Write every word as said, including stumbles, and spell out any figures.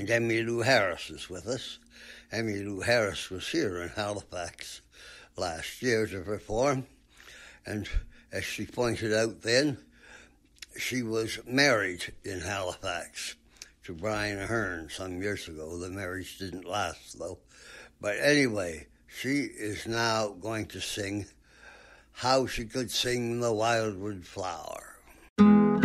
And Emmylou Harris is with us. Emmylou Harris was here in Halifax last year to perform, and as she pointed out then, she was married in Halifax to Brian Aherne some years ago. The marriage didn't last, though. But anyway, she is now going to sing How She Could Sing the Wildwood Flower.